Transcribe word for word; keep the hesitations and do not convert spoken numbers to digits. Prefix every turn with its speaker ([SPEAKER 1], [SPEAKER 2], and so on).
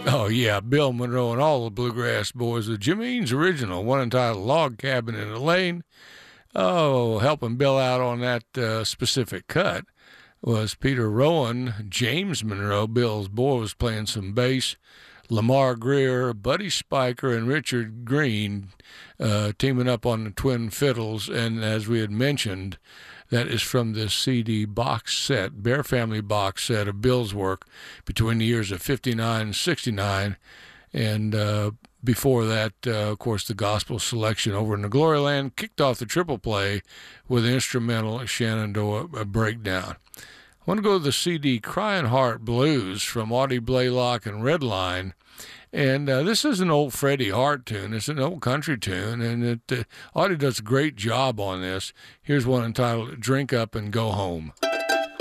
[SPEAKER 1] Oh, yeah, Bill Monroe and all the Bluegrass Boys. The Jimmy's original, one entitled Log Cabin in the Lane. Oh, helping Bill out on that uh, specific cut was Peter Rowan. James Monroe, Bill's boy, was playing some bass. Lamar Greer, Buddy Spiker, and Richard Green uh, teaming up on the twin fiddles. And as we had mentioned, that is from this C D box set, Bear Family box set of Bill's work between the years of fifty-nine and sixty-nine. And uh, before that, uh, of course, the gospel selection over in the Gloryland kicked off the triple play with the instrumental Shenandoah Breakdown. I want to go to the C D Crying Heart Blues from Audie Blaylock and Redline. And uh, this is an old Freddie Hart tune. It's an old country tune, and it, uh, Audie does a great job on this. Here's one entitled Drink Up and Go Home.